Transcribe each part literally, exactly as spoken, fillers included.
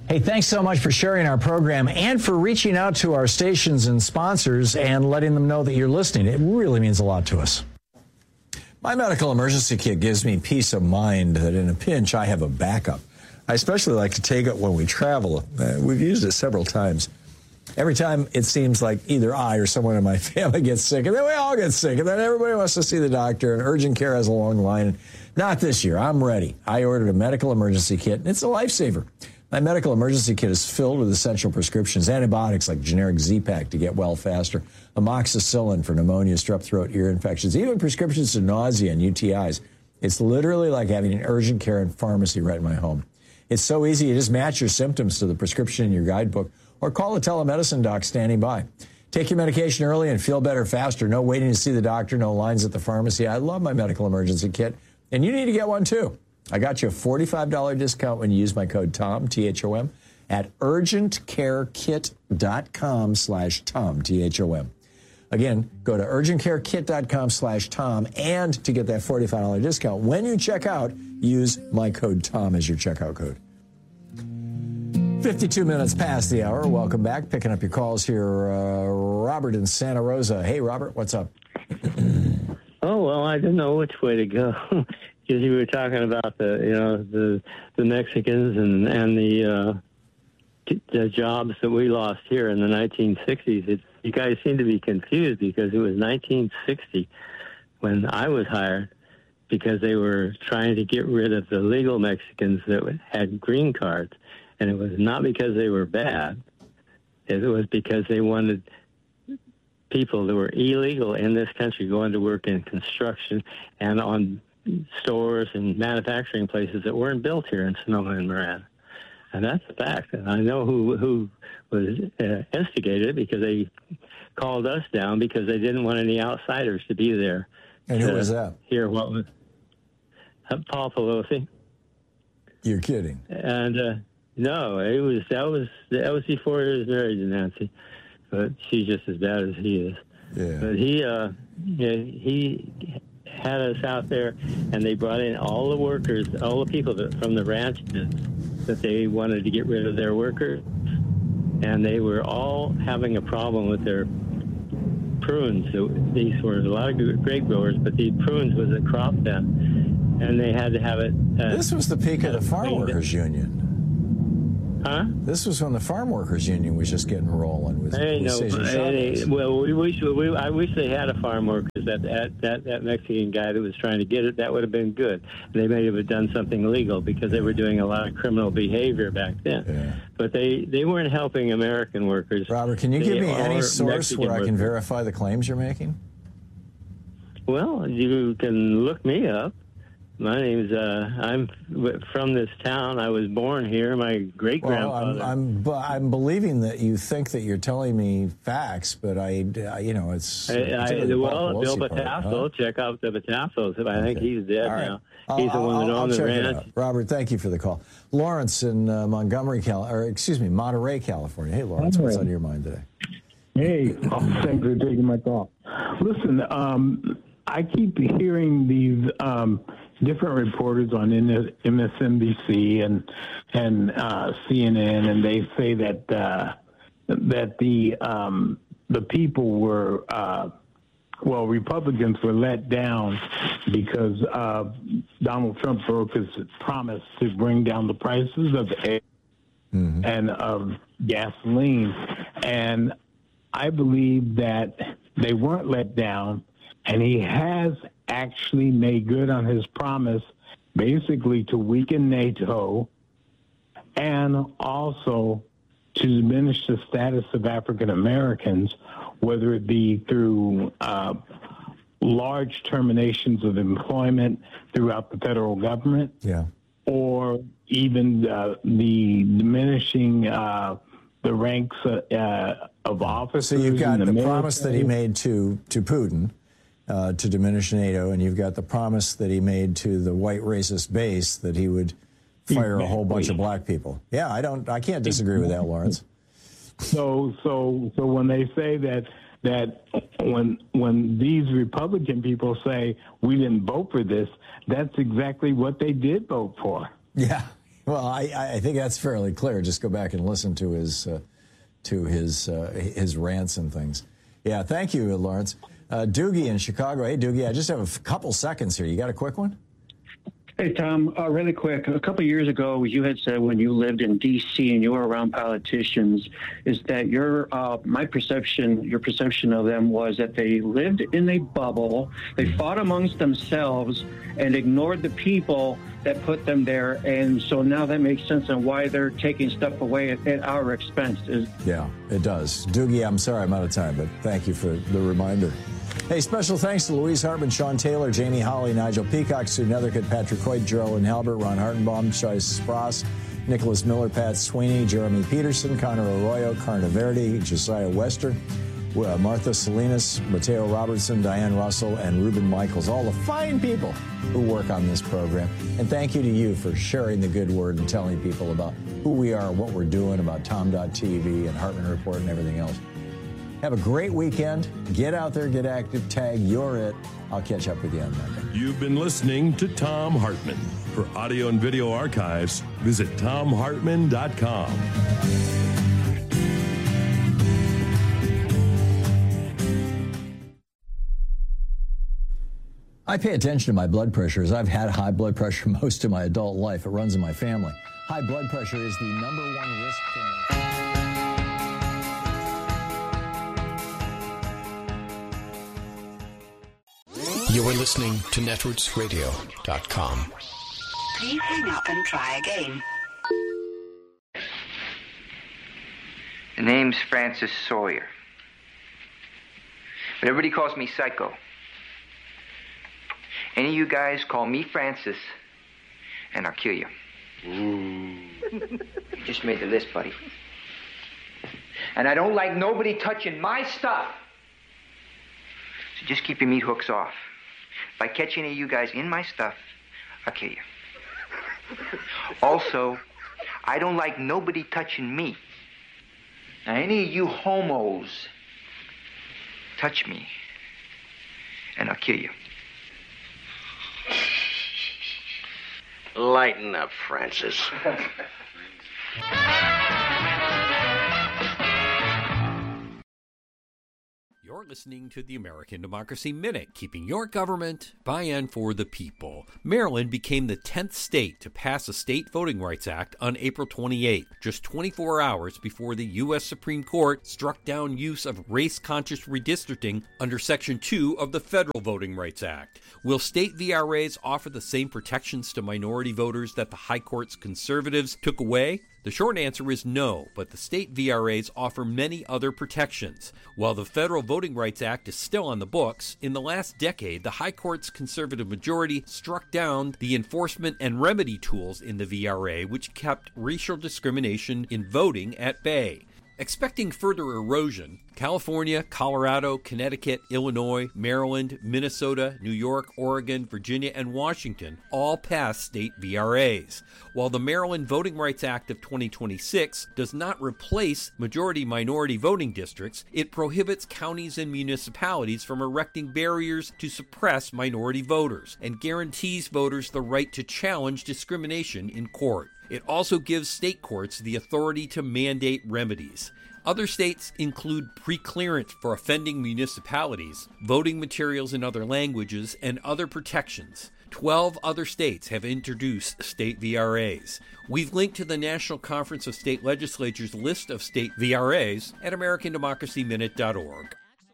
Hey, thanks so much for sharing our program and for reaching out to our stations and sponsors and letting them know that you're listening. It really means a lot to us. My medical emergency kit gives me peace of mind that in a pinch I have a backup. I especially like to take it when we travel. Uh, we've used it several times. Every time it seems like either I or someone in my family gets sick, and then we all get sick, and then everybody wants to see the doctor, and urgent care has a long line. Not this year. I'm ready. I ordered a medical emergency kit, and it's a lifesaver. My medical emergency kit is filled with essential prescriptions, antibiotics like generic Z-Pak to get well faster, amoxicillin for pneumonia, strep throat, ear infections, even prescriptions to nausea and U T Is. It's literally like having an urgent care and pharmacy right in my home. It's so easy. You just match your symptoms to the prescription in your guidebook or call a telemedicine doc standing by. Take your medication early and feel better faster. No waiting to see the doctor, no lines at the pharmacy. I love my medical emergency kit, and you need to get one too. I got you a forty-five dollars discount when you use my code TOM, T H O M, at urgentcarekit.com slash Tom, T H O M. Again, go to urgentcarekit.com slash Tom, and to get that forty-five dollars discount, when you check out, use my code TOM as your checkout code. fifty-two minutes past the hour. Welcome back. Picking up your calls here. Uh, Robert in Santa Rosa. Hey, Robert, what's up? Oh, well, I didn't know which way to go. Because you were talking about the, you know, the the Mexicans and and the uh, the jobs that we lost here in the nineteen sixties. It, you guys seem to be confused because it was nineteen sixty when I was hired, because they were trying to get rid of the legal Mexicans that had green cards, and it was not because they were bad. It was because they wanted people that were illegal in this country going to work in construction and on stores and manufacturing places that weren't built here in Sonoma and Moran. And that's a fact. And I know who who was uh, instigated it, because they called us down because they didn't want any outsiders to be there. And who was that? Hear what was uh, Paul Pelosi. You're kidding. And uh, no, it was that was that was before he was married to Nancy, but she's just as bad as he is. Yeah. But he uh, yeah, he had us out there, and they brought in all the workers, all the people that, from the ranches that they wanted to get rid of their workers, and they were all having a problem with their prunes. So these were a lot of grape growers, but the prunes was a crop then, and they had to have it. Uh, this was the peak of the Farm Workers Union. Huh? This was when the Farm Workers Union was just getting rolling with. I know. Hey, well, we wish we, I wish they had a farm workers. That, that that that Mexican guy that was trying to get it, that would have been good. They may have done something legal, because they were doing a lot of criminal behavior back then. Yeah. But they, they weren't helping American workers. Robert, can you they give me any source Mexican where I can workers. verify the claims you're making? Well, you can look me up. My name's, uh, I'm from this town. I was born here. My great-grandfather. Well, I'm, I'm, I'm believing that you think that you're telling me facts, but I, you know, it's... I, I, well, Bill Batasso, huh? check out the Batassos. I think Okay. he's dead right. now. I'll, He's the one that I'll, owned I'll the check it ranch. out. Robert, thank you for the call. Lawrence in uh, Montgomery, Cal, or excuse me, Monterey, California. Hey, Lawrence, Hi. what's on your mind today? Hey, oh, thanks for taking my call. Listen, um, I keep hearing these um, different reporters on M S N B C and and uh, C N N, and they say that uh, that the um, the people were uh, well, Republicans were let down because uh, Donald Trump broke his promise to bring down the prices of air mm-hmm. and of gasoline, and I believe that they weren't let down, and he has actually made good on his promise, basically to weaken NATO and also to diminish the status of African Americans, whether it be through uh, large terminations of employment throughout the federal government, yeah, or even uh, the diminishing uh, the ranks uh, of officers. So you've got in the, the promise that he made to, to Putin uh, to diminish NATO, and you've got the promise that he made to the white racist base that he would fire exactly. a whole bunch of black people. Yeah, I don't, I can't disagree with that, Lawrence. So, so, so when they say that, that when when these Republican people say we didn't vote for this, that's exactly what they did vote for. Yeah, Well, I, I think that's fairly clear. Just go back and listen to his uh, to his uh, his rants and things. Yeah, thank you, Lawrence. Uh, Doogie in Chicago. Hey, Doogie, I just have a f- couple seconds here. You got a quick one? Hey, Tom, uh, really quick. A couple of years ago, you had said when you lived in D C and you were around politicians, is that your uh, my perception, your perception of them was that they lived in a bubble, they fought amongst themselves, and ignored the people that put them there. And so now that makes sense on why they're taking stuff away at, at our expense. Yeah, it does. Doogie, I'm sorry I'm out of time, but thank you for the reminder. Hey, special thanks to Louise Hartman, Sean Taylor, Jamie Holly, Nigel Peacock, Sue Nethercutt, Patrick Hoyt, Geraldine Halbert, Ron Hartenbaum, Shai Spross, Nicholas Miller, Pat Sweeney, Jeremy Peterson, Connor Arroyo, Carna Verde, Josiah Wester, uh, Martha Salinas, Mateo Robertson, Diane Russell, and Ruben Michaels, all the fine people who work on this program. And thank you to you for sharing the good word and telling people about who we are, what we're doing, about Tom dot T V and Hartman Report and everything else. Have a great weekend. Get out there, get active, tag, you're it. I'll catch up with you on Monday. You've been listening to Thom Hartmann. For audio and video archives, visit Thom Hartmann dot com. I pay attention to my blood pressure as I've had high blood pressure most of my adult life. It runs in my family. High blood pressure is the number one risk for me. You are listening to Netroots Radio dot com. Please hang up and try again. The name's Francis Sawyer. But everybody calls me Psycho. Any of you guys call me Francis, and I'll kill you. Ooh. You just made the list, buddy. And I don't like nobody touching my stuff. So just keep your meat hooks off. If I catch any of you guys in my stuff, I'll kill you. Also, I don't like nobody touching me. Now, any of you homos touch me, and I'll kill you. Lighten up, Francis. You're listening to the American Democracy Minute, keeping your government by and for the people. Maryland became the tenth state to pass a state voting rights act on April twenty-eighth, just twenty-four hours before the U S Supreme Court struck down use of race-conscious redistricting under Section two of the Federal Voting Rights Act. Will state V R As offer the same protections to minority voters that the High Court's conservatives took away? The short answer is no, but the state V R As offer many other protections. While the Federal Voting Rights Act is still on the books, in the last decade, the High Court's conservative majority struck down the enforcement and remedy tools in the V R A, which kept racial discrimination in voting at bay. Expecting further erosion, California, Colorado, Connecticut, Illinois, Maryland, Minnesota, New York, Oregon, Virginia, and Washington all passed state V R As. While the Maryland Voting Rights Act of twenty twenty-six does not replace majority-minority voting districts, it prohibits counties and municipalities from erecting barriers to suppress minority voters and guarantees voters the right to challenge discrimination in court. It also gives state courts the authority to mandate remedies. Other states include pre-clearance for offending municipalities, voting materials in other languages, and other protections. Twelve other states have introduced state V R As. We've linked to the National Conference of State Legislatures list of state V R As at American Democracy Minute dot org.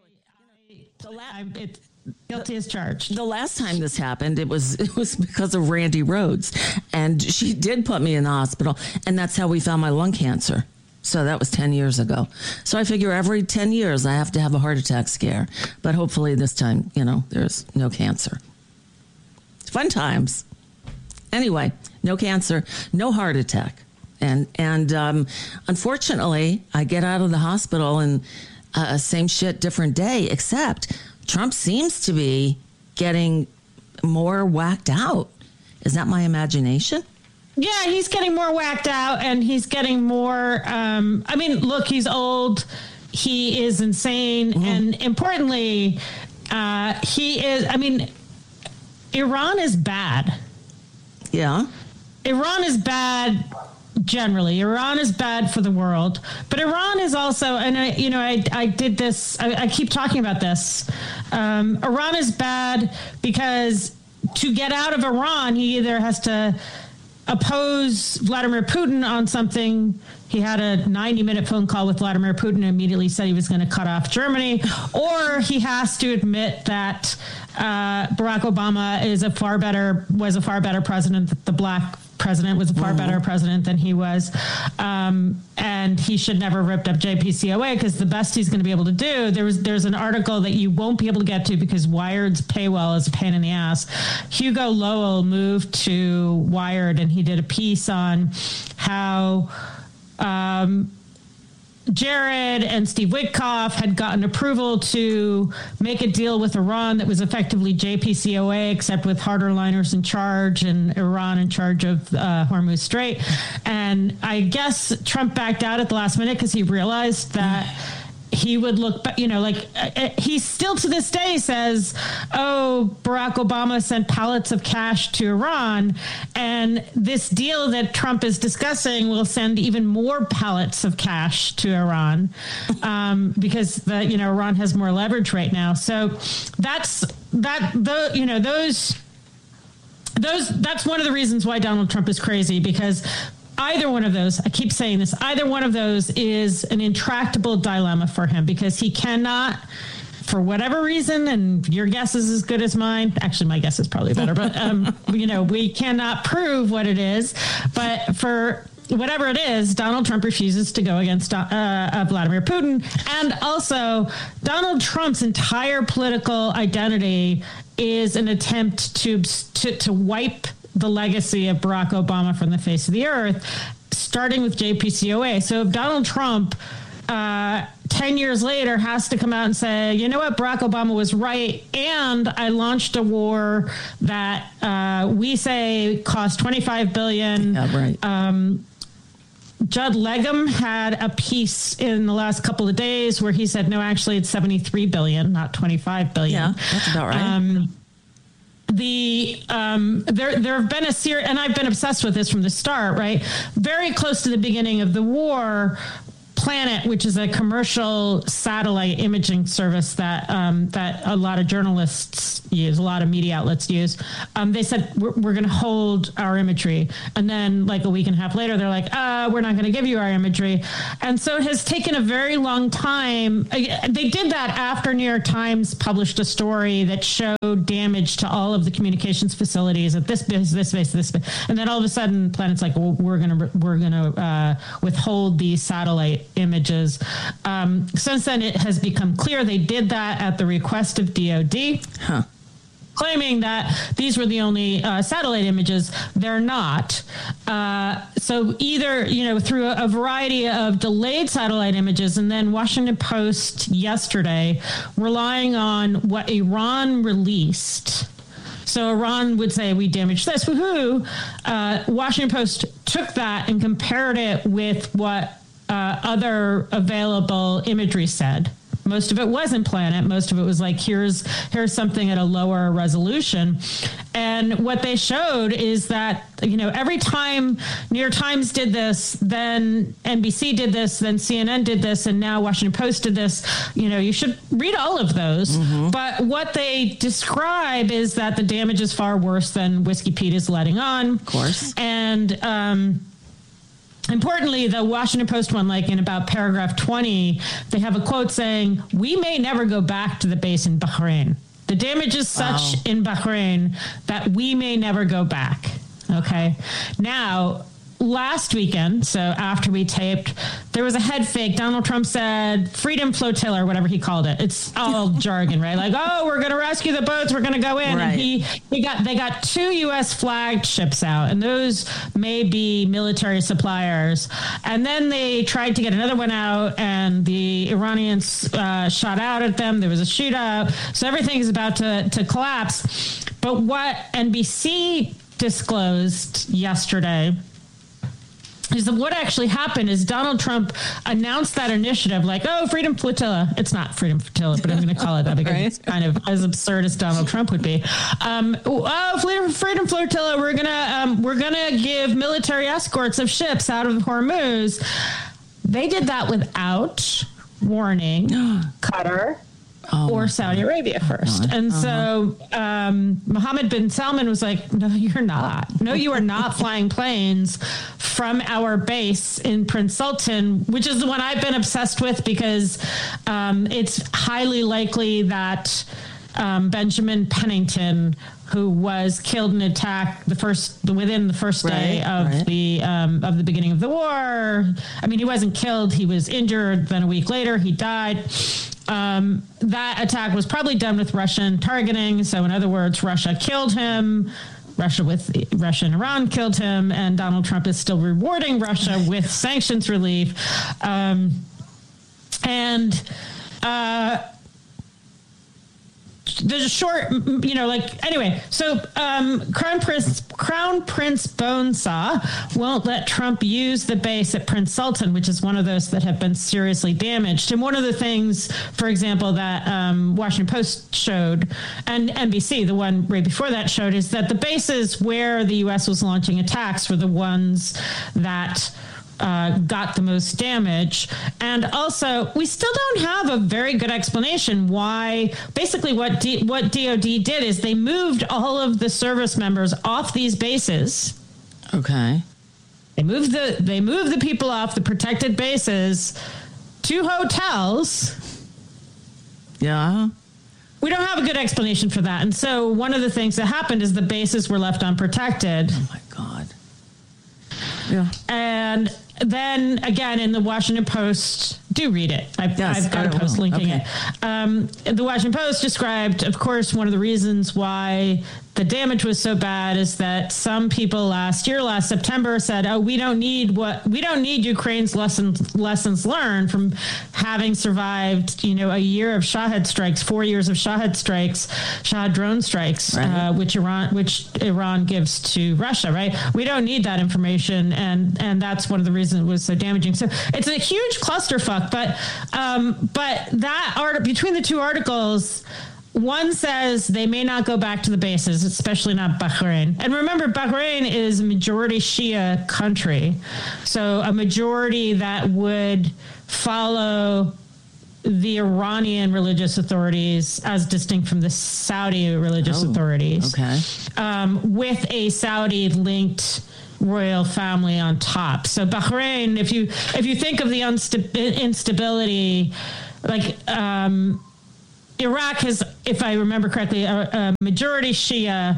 It's guilty as charged. The last time this happened, it was it was because of Randy Rhodes, and she did put me in the hospital, and that's how we found my lung cancer. So that was ten years ago. So I figure every ten years I have to have a heart attack scare, but hopefully this time, you know, there's no cancer. Fun times. Anyway, no cancer, no heart attack, and and um, unfortunately, I get out of the hospital and uh, same shit, different day, except Trump seems to be getting more whacked out. Is that my imagination? Yeah, he's getting more whacked out, and he's getting more, um, I mean, look, he's old. He is insane. Mm-hmm. And importantly, uh, he is, I mean, Iran is bad. Yeah. Iran is bad generally. Iran is bad for the world, but Iran is also, and I, you know, I, I did this, I, I keep talking about this. Um, Iran is bad because to get out of Iran, he either has to oppose Vladimir Putin on something. He had a ninety minute phone call with Vladimir Putin and immediately said he was going to cut off Germany, or he has to admit that uh, Barack Obama is a far better, was a far better president, that the black president was a far mm-hmm. better president than he was. Um, and he should never have ripped up J P C O A, because the best he's going to be able to do, there was, there's an article that you won't be able to get to because Wired's paywall is a pain in the ass. Hugo Lowell moved to Wired and he did a piece on how um, Jared and Steve Witkoff had gotten approval to make a deal with Iran that was effectively J P C O A, except with harder liners in charge and Iran in charge of uh, Hormuz Strait. And I guess Trump backed out at the last minute because he realized that he would look, you know, like uh, he still to this day says, oh, Barack Obama sent pallets of cash to Iran. And this deal that Trump is discussing will send even more pallets of cash to Iran um, because, the, you know, Iran has more leverage right now. So that's that, the, you know, those, those, that's one of the reasons why Donald Trump is crazy, because either one of those, I keep saying this, either one of those is an intractable dilemma for him, because he cannot, for whatever reason, and your guess is as good as mine. Actually, my guess is probably better, but, um, you know, we cannot prove what it is. But for whatever it is, Donald Trump refuses to go against uh, uh, Vladimir Putin. And also, Donald Trump's entire political identity is an attempt to to, to wipe the legacy of Barack Obama from the face of the earth, starting with J P C O A. So if Donald Trump, uh, ten years later, has to come out and say, you know what, Barack Obama was right, and I launched a war that uh, we say cost twenty-five billion dollars. Yeah, right. Um, Judd Legum had a piece in the last couple of days where he said, no, actually it's seventy-three billion dollars, not twenty-five billion dollars. Yeah, that's about right. Um, The um, there there have been a series, and I've been obsessed with this from the start, right? Very close to the beginning of the war, Planet, which is a commercial satellite imaging service that um, that a lot of journalists use, a lot of media outlets use. Um, they said we're, we're going to hold our imagery, and then like a week and a half later, they're like, uh, "We're not going to give you our imagery." And so it has taken a very long time. They did that after New York Times published a story that showed damage to all of the communications facilities at this base, this base, this base, and then all of a sudden, Planet's like, "Well, we're going to we're going to uh, withhold these satellite images." Um, since then, it has become clear they did that at the request of D O D, huh. claiming that these were the only uh, satellite images. They're not. Uh, so either, you know, through a, a variety of delayed satellite images, and then Washington Post yesterday relying on what Iran released. So Iran would say, we damaged this, woohoo. Uh, Washington Post took that and compared it with what Uh, other available imagery said. Most of it wasn't Planet. Most of it was like, here's here's something at a lower resolution. And what they showed is that, you know, every time New York Times did this, then N B C did this, then C N N did this, and now Washington Post did this. You know, you should read all of those. Mm-hmm. But what they describe is that the damage is far worse than Whiskey Pete is letting on. Of course. And, um, importantly, the Washington Post one, like in about paragraph twenty, they have a quote saying, we may never go back to the base in Bahrain. The damage is such wow. in Bahrain that we may never go back. Okay. Now, last weekend, so after we taped, there was a head fake. Donald Trump said Freedom Flotilla, or whatever he called it. It's all jargon, right? Like, oh, we're going to rescue the boats. We're going to go in. Right. And he, he got, they got two U S flagged ships out, and those may be military suppliers. And then they tried to get another one out, and the Iranians uh, shot out at them. There was a shootout. So everything is about to, to collapse. But what N B C disclosed yesterday is that what actually happened is Donald Trump announced that initiative like, oh, Freedom Flotilla. It's not Freedom Flotilla, but I'm going to call it that because right. It's kind of as absurd as Donald Trump would be. Um, oh, Freedom, Freedom Flotilla, we're going to um, we're going to give military escorts of ships out of Hormuz. They did that without warning Qatar oh, or Saudi Arabia first. God. And uh-huh. so um, Mohammed bin Salman was like, no, you're not. No, you are not flying planes from our base in Prince Sultan, which is the one I've been obsessed with because um, it's highly likely that um, Benjamin Pennington, who was killed in an attack the first within the first day right, of right. the um, of the beginning of the war. I mean, he wasn't killed; he was injured. Then a week later, he died. Um, that attack was probably done with Russian targeting. So, in other words, Russia killed him. Russia with Russia and Iran killed him, and Donald Trump is still rewarding Russia with sanctions relief. Um, and uh, there's a short, you know, like, anyway, so um, Crown Prince Crown Prince Bonesaw won't let Trump use the base at Prince Sultan, which is one of those that have been seriously damaged. And one of the things, for example, that um, Washington Post showed, and N B C, the one right before that, showed, is that the bases where the U S was launching attacks were the ones that Uh, got the most damage. And also, we still don't have a very good explanation why, basically what D, what D O D did is they moved all of the service members off these bases. Okay. They moved the they moved the people off the protected bases to hotels. Yeah. We don't have a good explanation for that. And so one of the things that happened is the bases were left unprotected. Oh my God. Yeah. And then again, in the Washington Post, do read it. I've, yes, I've got a post linking okay. it. Um, the Washington Post described, of course, one of the reasons why the damage was so bad is that some people last year, last September, said, "Oh, we don't need what we don't need Ukraine's lessons lessons learned from having survived, you know, a year of Shahed strikes, four years of Shahed strikes, Shahed drone strikes, right. uh, which Iran which Iran gives to Russia. Right? We don't need that information, and and that's one of the reasons it was so damaging. So it's a huge clusterfuck. But um, but that art between the two articles." One says they may not go back to the bases, especially not Bahrain. And remember, Bahrain is a majority Shia country. So a majority that would follow the Iranian religious authorities as distinct from the Saudi religious oh, authorities. Okay. Um, with a Saudi-linked royal family on top. So Bahrain, if you if you think of the unsta- instability, like... Um, Iraq has, if I remember correctly, a, a majority Shia.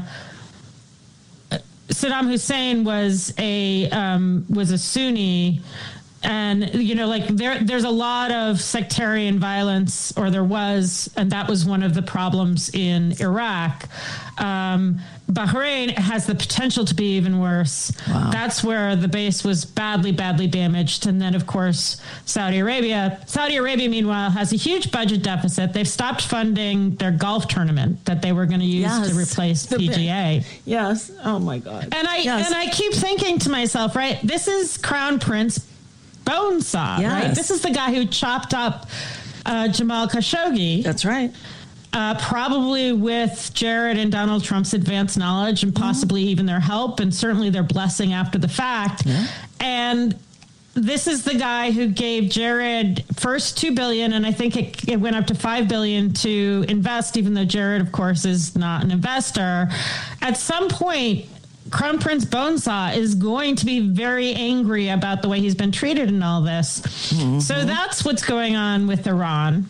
Saddam Hussein was a um, was a Sunni, and you know, like there there's a lot of sectarian violence, or there was, and that was one of the problems in Iraq. Um, Bahrain has the potential to be even worse. Wow. That's where the base was badly, badly damaged. And then, of course, Saudi Arabia. Saudi Arabia, meanwhile, has a huge budget deficit. They've stopped funding their golf tournament that they were going to use yes. to replace the P G A. Yes. Oh, my God. And I yes. and I keep thinking to myself, right, this is Crown Prince Bonesaw, yes. right? This is the guy who chopped up uh, Jamal Khashoggi. That's right. Uh, probably with Jared and Donald Trump's advanced knowledge and possibly mm-hmm. even their help and certainly their blessing after the fact. Yeah. And this is the guy who gave Jared first two billion dollars, and I think it, it went up to five billion dollars to invest, even though Jared, of course, is not an investor. At some point, Crown Prince Bonesaw is going to be very angry about the way he's been treated in all this. Mm-hmm. So that's what's going on with Iran.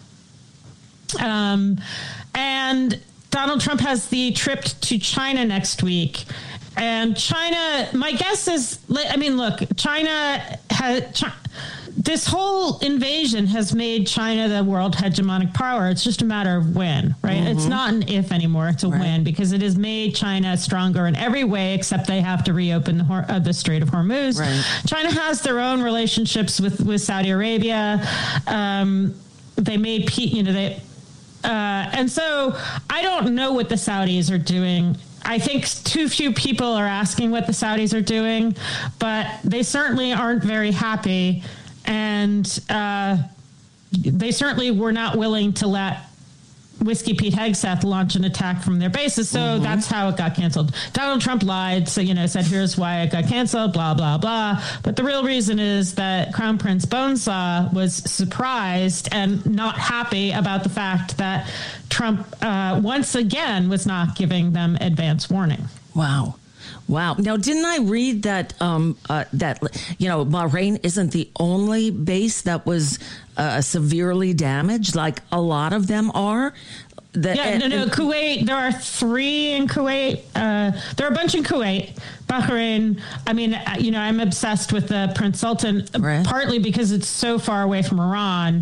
Um, and Donald Trump has the trip to China next week. And China, my guess is, I mean, look, China has, China, this whole invasion has made China the world hegemonic power. It's just a matter of when, right? Mm-hmm. It's not an if anymore. It's a right. when, because it has made China stronger in every way, except they have to reopen the, Hor- uh, the Strait of Hormuz. Right. China has their own relationships with, with Saudi Arabia. Um, they made, pe- you know, they, Uh, and so I don't know what the Saudis are doing. I think too few people are asking what the Saudis are doing, but they certainly aren't very happy. And uh, they certainly were not willing to let Whiskey Pete Hegseth launch an attack from their bases. So mm-hmm. that's how it got canceled. Donald Trump lied. So, you know, said, here's why it got canceled, blah, blah, blah. But the real reason is that Crown Prince Bonesaw was surprised and not happy about the fact that Trump uh, once again was not giving them advance warning. Wow. Wow. Now, didn't I read that, um, uh, that, you know, Bahrain isn't the only base that was uh, severely damaged, like a lot of them are? The, yeah, and, no, no, Kuwait, there are three in Kuwait. Uh, there are a bunch in Kuwait, Bahrain. I mean, you know, I'm obsessed with the Prince Sultan, right. partly because it's so far away from Iran.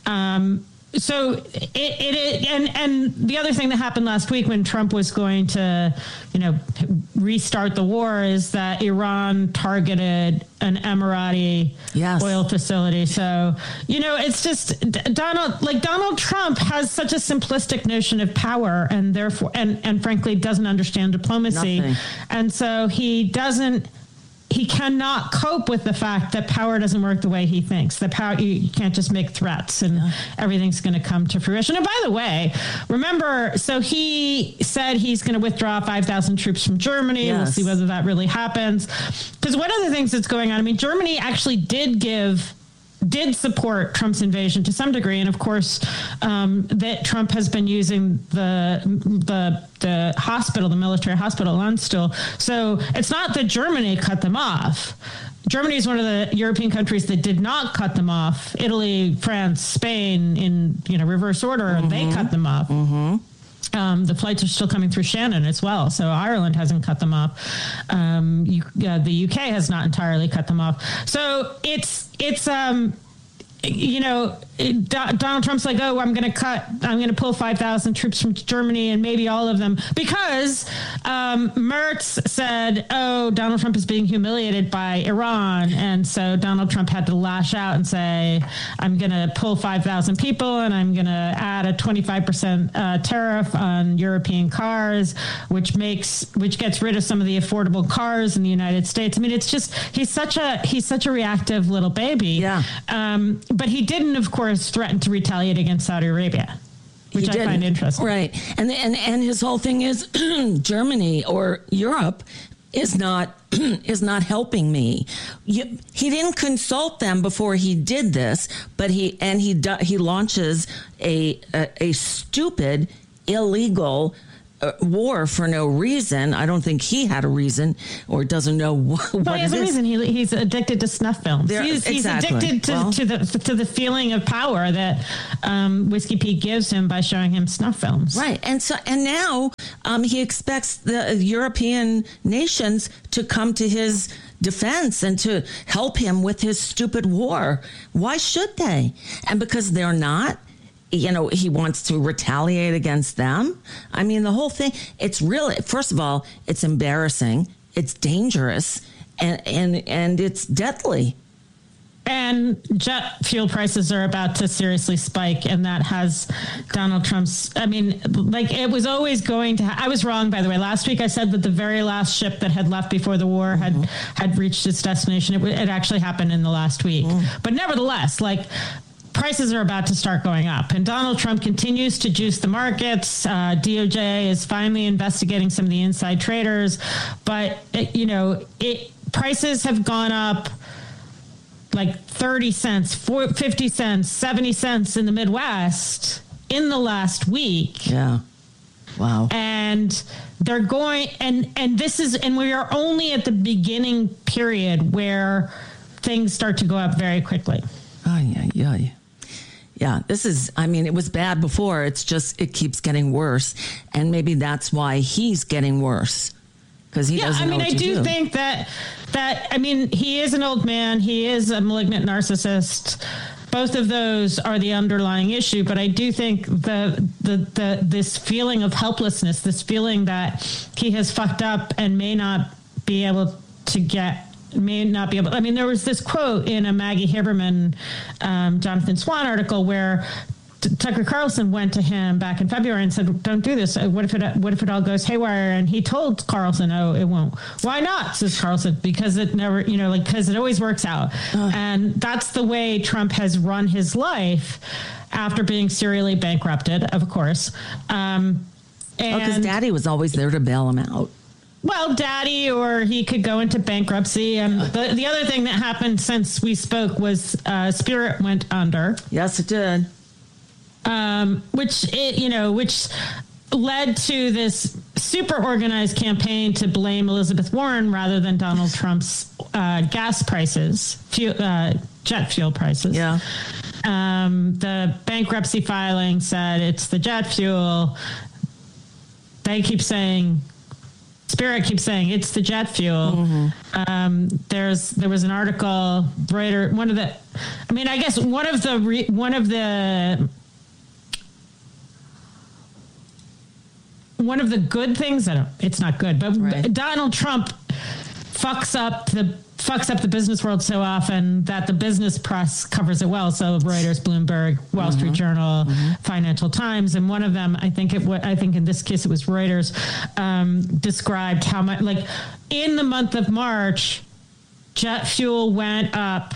Um So it, it, it and and the other thing that happened last week when Trump was going to, you know, restart the war is that Iran targeted an Emirati yes. oil facility. So, you know, it's just Donald, like Donald Trump has such a simplistic notion of power and therefore and, and frankly doesn't understand diplomacy. Nothing. And so he doesn't. He cannot cope with the fact that power doesn't work the way he thinks. The power, you can't just make threats and yeah. everything's going to come to fruition. And by the way, remember, so he said he's going to withdraw five thousand troops from Germany. Yes. We'll see whether that really happens. Because one of the things that's going on, I mean, Germany actually did give did support Trump's invasion to some degree. And of course, um, that Trump has been using the, the, the hospital, the military hospital, Landstuhl. So it's not that Germany cut them off. Germany is one of the European countries that did not cut them off. Italy, France, Spain, in, you know, reverse order, mm-hmm. they cut them off. Mm-hmm. Um, the flights are still coming through Shannon as well. So Ireland hasn't cut them off. Um, you, uh, the U K has not entirely cut them off. So it's, it's, um, you know, it, Do- Donald Trump's like, oh, I'm going to cut, I'm going to pull five thousand troops from Germany and maybe all of them because um, Merz said, oh, Donald Trump is being humiliated by Iran. And so Donald Trump had to lash out and say, I'm going to pull five thousand people and I'm going to add a twenty-five percent uh, tariff on European cars, which makes, which gets rid of some of the affordable cars in the United States. I mean, it's just, he's such a, he's such a reactive little baby. Yeah. Um, but he didn't, of course, threaten to retaliate against Saudi Arabia, which I find interesting. Right. And, and, and his whole thing is Germany or Europe is not is not helping me. You, he didn't consult them before he did this, but he and he do, he launches a, a a stupid, illegal Uh, war for no reason. I don't think he had a reason or doesn't know wh- what well, he has it a is. reason. He, he's addicted to snuff films. There, he's, he's exactly. addicted to, well, to the to the feeling of power that um, Whiskey Pete gives him by showing him snuff films. Right, and so and now um, he expects the European nations to come to his defense and to help him with his stupid war. Why should they? And because they're not. You know, he wants to retaliate against them. I mean, the whole thing, it's really, first of all, it's embarrassing, it's dangerous, and and, and it's deadly. And jet fuel prices are about to seriously spike, and that has Donald Trump's, I mean, like it was always going to, ha- I was wrong, by the way. Last week I said that the very last ship that had left before the war had, mm-hmm. had reached its destination. It, w- it actually happened in the last week. Mm. But nevertheless, like, prices are about to start going up, and Donald Trump continues to juice the markets. Uh, D O J is finally investigating some of the inside traders, but it, you know, it prices have gone up like thirty cents, fifty cents, seventy cents in the Midwest in the last week. Yeah. Wow. And they're going, and, and this is, and we are only at the beginning period where things start to go up very quickly. Oh, yeah, yeah, yeah. Yeah, this is, I mean, it was bad before. It's just, it keeps getting worse. And maybe that's why he's getting worse. Because he yeah, doesn't I mean, know what I to do, do think that, that, I mean, he is an old man. He is a malignant narcissist. Both of those are the underlying issue. But I do think the, the, the, this feeling of helplessness, this feeling that he has fucked up and may not be able to get may not be able. I mean, there was this quote in a Maggie Haberman, um, Jonathan Swan article where t- Tucker Carlson went to him back in February and said, "Don't do this. What if it What if it all goes haywire?" And he told Carlson, "Oh, it won't." "Why not?" says Carlson. "Because it never, you know, like because it always works out." Uh. And that's the way Trump has run his life after being serially bankrupted, of course. Um, and because oh, Daddy was always there to bail him out. Well, Daddy, or he could go into bankruptcy. And the, the other thing that happened since we spoke was uh, Spirit went under. Yes, it did. Um, which, it, you know, which led to this super organized campaign to blame Elizabeth Warren rather than Donald Trump's uh, gas prices, fuel, uh, jet fuel prices. Yeah. Um, the bankruptcy filing said it's the jet fuel. They keep saying... Spirit keeps saying it's the jet fuel. Mm-hmm. Um, there's there was an article, Reuters, one of the, I mean, I guess one of the re, one of the one of the good things. I don't. It's not good, but right. Donald Trump fucks up the fucks up the business world so often that the business press covers it well. So Reuters, Bloomberg, Wall mm-hmm. Street Journal, mm-hmm. Financial Times, and one of them, I think it. W- I think in this case it was Reuters, um, described how much, like in the month of March, jet fuel went up.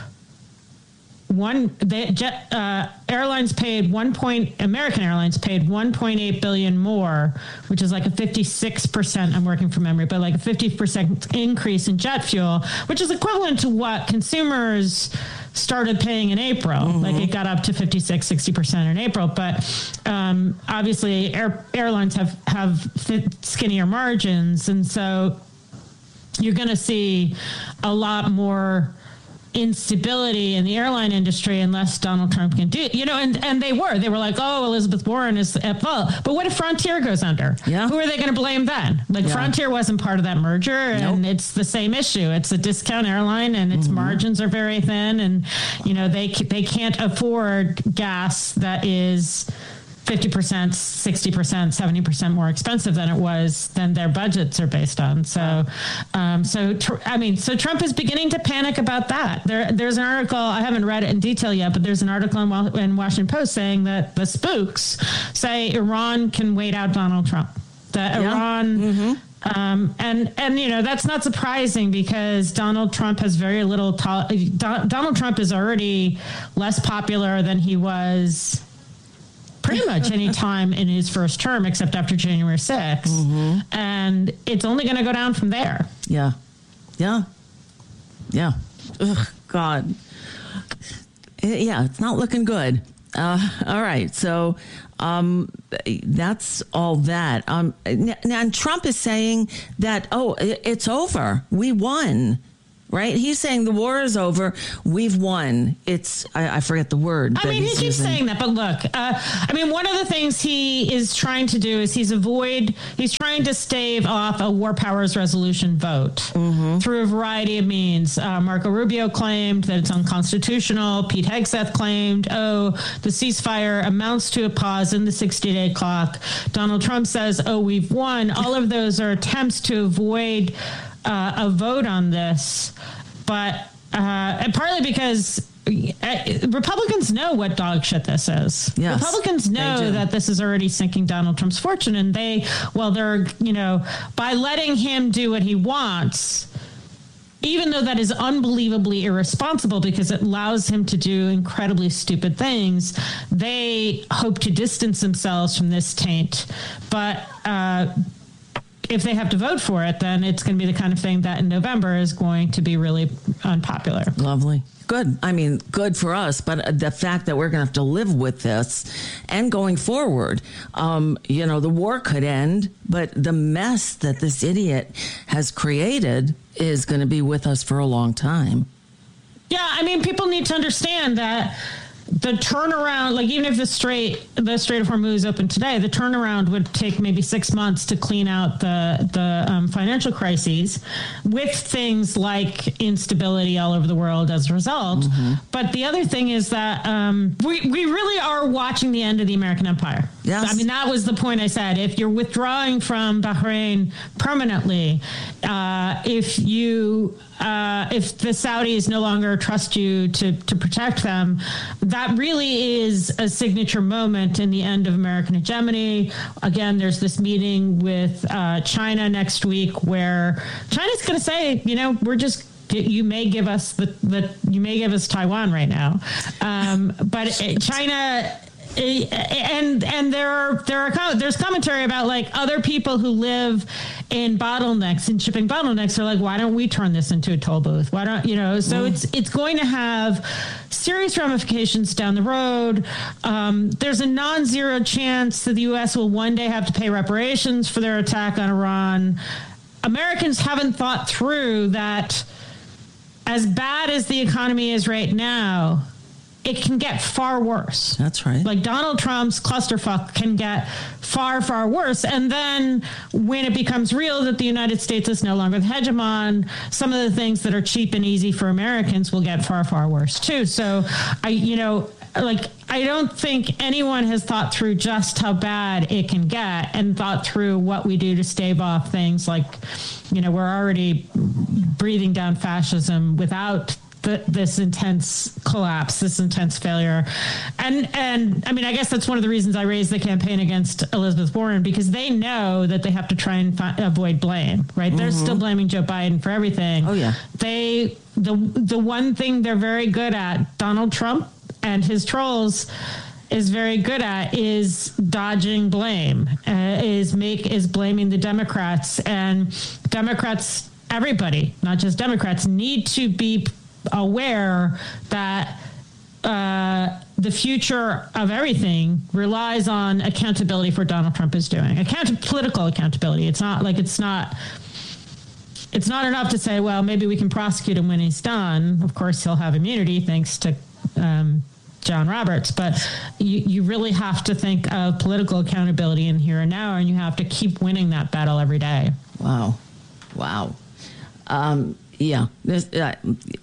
One they, jet uh, airlines paid one point. American Airlines paid one point eight billion more, which is like a fifty six percent. I'm working from memory, but like a fifty percent increase in jet fuel, which is equivalent to what consumers started paying in April. Mm-hmm. Like it got up to fifty-six, sixty percent in April. But um, obviously, air, airlines have have fit, skinnier margins, and so you're going to see a lot more instability in the airline industry unless Donald Trump can do it. You know, and, and they were. They were like, oh, Elizabeth Warren is at fault. But what if Frontier goes under? Yeah. Who are they going to blame then? Like, yeah. Frontier wasn't part of that merger, and nope. it's the same issue. It's a discount airline, and its mm-hmm. margins are very thin, and, you know, they they can't afford gas that is fifty percent, sixty percent, seventy percent more expensive than it was than their budgets are based on. So, um, so tr- I mean, so Trump is beginning to panic about that. There, there's an article, I haven't read it in detail yet, but there's an article in, in Washington Post saying that the spooks say Iran can wait out Donald Trump. That yeah. Iran... Mm-hmm. Um, and, and, you know, that's not surprising because Donald Trump has very little... To- Don- Donald Trump is already less popular than he was... pretty much any time in his first term, except after January sixth. Mm-hmm. And it's only going to go down from there. Yeah. Yeah. Yeah. Ugh, God. Yeah, it's not looking good. Uh, all right. So um, that's all that. Um, and Trump is saying that, oh, it's over. We won. Right? He's saying the war is over. We've won. It's, I, I forget the word. I mean, he keeps using. saying that, but look, uh, I mean, one of the things he is trying to do is he's avoid, he's trying to stave off a war powers resolution vote mm-hmm. through a variety of means. Uh, Marco Rubio claimed that it's unconstitutional. Pete Hegseth claimed, oh, the ceasefire amounts to a pause in the sixty-day clock. Donald Trump says, oh, we've won. All of those are attempts to avoid Uh, a vote on this, but uh, and partly because uh, Republicans know what dog shit this is. Yes, Republicans know that this is already sinking Donald Trump's fortune, and they, well, they're, you know, by letting him do what he wants, even though that is unbelievably irresponsible because it allows him to do incredibly stupid things, they hope to distance themselves from this taint. But uh if they have to vote for it, then it's going to be the kind of thing that in November is going to be really unpopular. Lovely. Good. I mean, good for us. But the fact that we're going to have to live with this and going forward, um, you know, the war could end, but the mess that this idiot has created is going to be with us for a long time. Yeah. I mean, people need to understand that the turnaround, like even if the Strait, the Strait of Hormuz opened today, the turnaround would take maybe six months to clean out the the um, financial crises, with things like instability all over the world as a result. Mm-hmm. But the other thing is that um, we we really are watching the end of the American empire. Yes. I mean, that was the point I said. If you're withdrawing from Bahrain permanently, uh, if you uh, if the Saudis no longer trust you to, to protect them, that really is a signature moment in the end of American hegemony. Again, there's this meeting with uh, China next week where China's going to say, you know, we're just you may give us the, the you may give us Taiwan right now, um, but China. And and there are there are there's commentary about like other people who live in bottlenecks in shipping bottlenecks are like, why don't we turn this into a toll booth? Why don't you know? So mm. it's it's going to have serious ramifications down the road. Um, there's a non-zero chance that the U S will one day have to pay reparations for their attack on Iran. Americans haven't thought through that. As bad as the economy is right now, it can get far worse. That's right. Like Donald Trump's clusterfuck can get far, far worse. And then when it becomes real that the United States is no longer the hegemon, some of the things that are cheap and easy for Americans will get far, far worse too. So I, you know, like, I don't think anyone has thought through just how bad it can get and thought through what we do to stave off things like, you know, we're already breathing down fascism without The, this intense collapse, this intense failure. And, and I mean, I guess that's one of the reasons I raised the campaign against Elizabeth Warren, because they know that they have to try and fi- avoid blame, right? Mm-hmm. They're still blaming Joe Biden for everything. Oh, yeah. They, the, the one thing they're very good at, Donald Trump and his trolls is very good at is dodging blame, uh, is make, is blaming the Democrats. And Democrats, everybody, not just Democrats, need to be aware that uh, the future of everything relies on accountability for what Donald Trump is doing. Account- political accountability. It's not like it's not. It's not enough to say, well, maybe we can prosecute him when he's done. Of course, he'll have immunity thanks to um, John Roberts. But you, you really have to think of political accountability in here and now, and you have to keep winning that battle every day. Wow, wow, um, yeah. This, uh,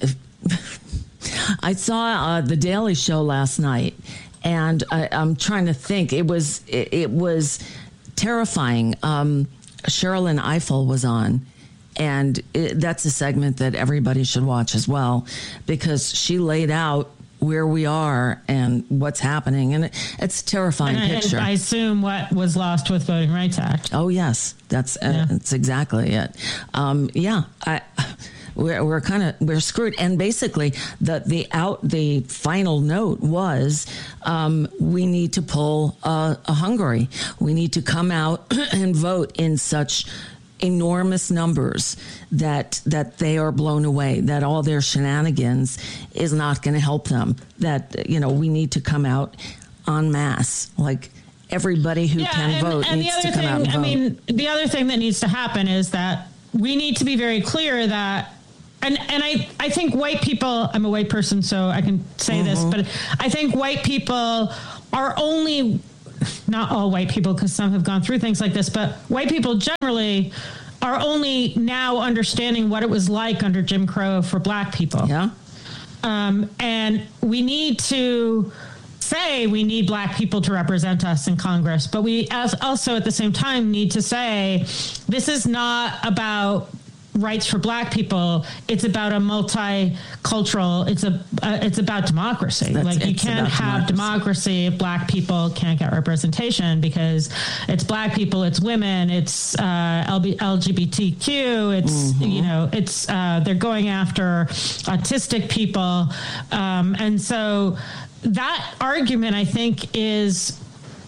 I saw uh, the Daily Show last night, and I, I'm trying to think. It was it, it was terrifying. Um, Sherilyn Ifill was on, and it, that's a segment that everybody should watch as well, because she laid out where we are and what's happening, and it, it's a terrifying and picture. I, I assume what was lost with Voting Rights Act. Oh yes, that's yeah. uh, that's exactly it. Um, yeah, I. We're, we're kind of we're screwed, and basically the the out the final note was um, we need to pull uh, a Hungary. We need to come out and vote in such enormous numbers that that they are blown away. That all their shenanigans is not going to help them. That you know we need to come out en masse, like. Everybody who yeah, can and, vote and needs the other to come thing, out and vote. I mean, the other thing that needs to happen is that we need to be very clear that, and, and I, I think white people, I'm a white person, so I can say mm-hmm. this, but I think white people are only, not all white people, because some have gone through things like this, but white people generally are only now understanding what it was like under Jim Crow for black people. Yeah. Um, and we need to say we need black people to represent us in Congress, but we as also at the same time need to say this is not about rights for black people. It's about a multicultural. It's a uh, it's about democracy. That's, like you can't have democracy. democracy if black people can't get representation, because it's black people, it's women, it's uh, L G B T Q. It's mm-hmm. you know it's uh, they're going after autistic people, um, and so. That argument, I think, is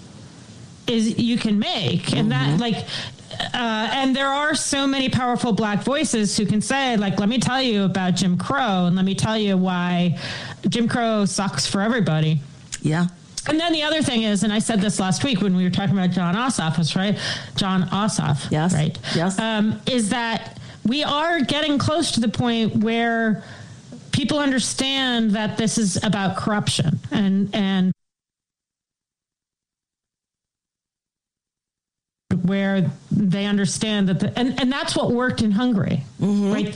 is you can make, and mm-hmm. that like, uh, and there are so many powerful black voices who can say, like, let me tell you about Jim Crow, and let me tell you why Jim Crow sucks for everybody. Yeah. And then the other thing is, and I said this last week when we were talking about John Ossoff, was right, John Ossoff, yes, right, yes, um, is that we are getting close to the point where people understand that this is about corruption, and and where they understand that, the, and, and that's what worked in Hungary, mm-hmm. right?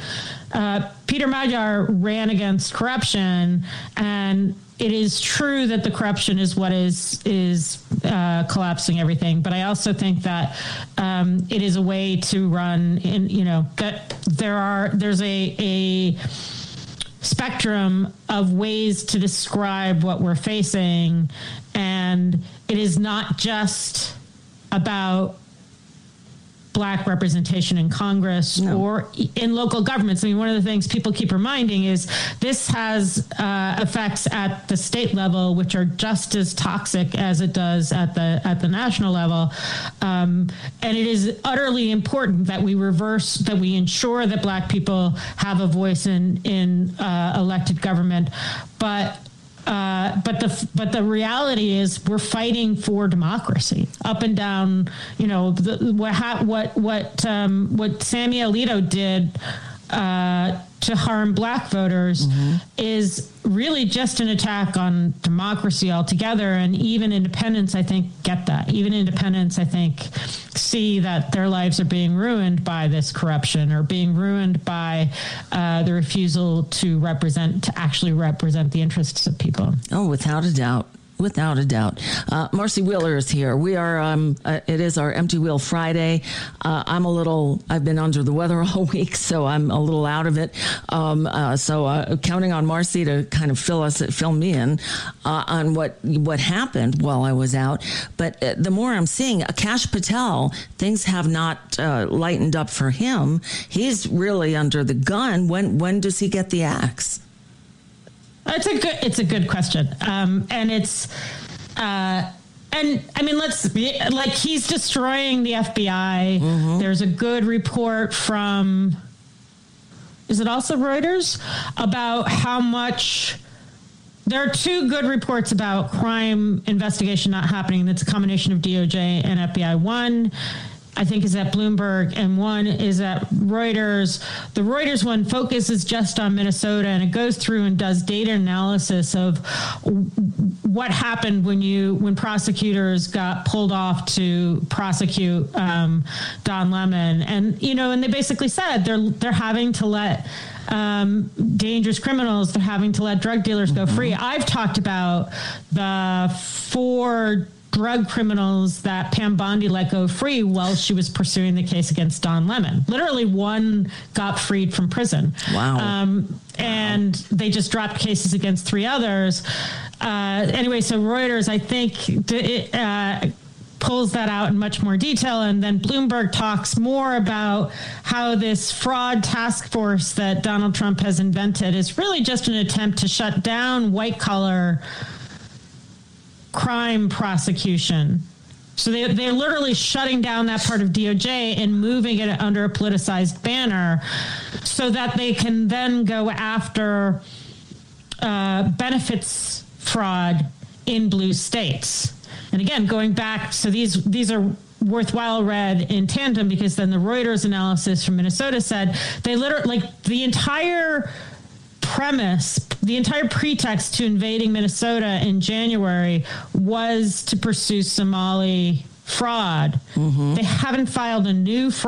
uh, Peter Magyar ran against corruption, and it is true that the corruption is what is is uh, collapsing everything. But I also think that um, it is a way to run in, you know, that there are there's a a spectrum of ways to describe what we're facing, and it is not just about Black representation in Congress no. or in local governments. I mean, one of the things people keep reminding is this has uh, effects at the state level, which are just as toxic as it does at the at the national level. Um, and it is utterly important that we reverse, that we ensure that Black people have a voice in in uh, elected government. But Uh, but the but the reality is we're fighting for democracy up and down. You know the, what what what um, what Sammy Alito did uh, to harm Black voters mm-hmm. is really just an attack on democracy altogether. And even independents, I think, get that. Even independents, I think, see that their lives are being ruined by this corruption, or being ruined by uh, the refusal to represent, to actually represent the interests of people. Oh, without a doubt. Without a doubt. Uh, Marcy Wheeler is here. We are, um, uh, it is our Empty Wheel Friday. Uh, I'm a little, I've been under the weather all week, so I'm a little out of it. Um, uh, so uh, counting on Marcy to kind of fill us, fill me in uh, on what what happened while I was out. But uh, the more I'm seeing, uh, Kash Patel, things have not uh, lightened up for him. He's really under the gun. When when does he get the axe? It's a good. It's a good question, um, and it's, uh, and I mean, let's be, like he's destroying the F B I. Mm-hmm. There's a good report from, is it also Reuters, about how much. There are two good reports about crime investigation not happening. That's a combination of D O J and F B I. One, I think, is at Bloomberg, and one is at Reuters. The Reuters one focuses just on Minnesota, and it goes through and does data analysis of what happened when you when prosecutors got pulled off to prosecute um, Don Lemon, and you know, and they basically said they're they're having to let um, dangerous criminals, they're having to let drug dealers go free. I've talked about the four drug criminals that Pam Bondi let go free while she was pursuing the case against Don Lemon. Literally, one got freed from prison. Wow. Um, and wow. They just dropped cases against three others. Uh, anyway, so Reuters, I think, it, uh, pulls that out in much more detail. And then Bloomberg talks more about how this fraud task force that Donald Trump has invented is really just an attempt to shut down white-collar crime prosecution. So they, they're literally shutting down that part of D O J and moving it under a politicized banner so that they can then go after uh, benefits fraud in blue states. And again, going back, so these these are worthwhile read in tandem, because then the Reuters analysis from Minnesota said they literally, like, the entire premise, the entire pretext to invading Minnesota in January was to pursue Somali fraud. Mm-hmm. They haven't filed a new fraud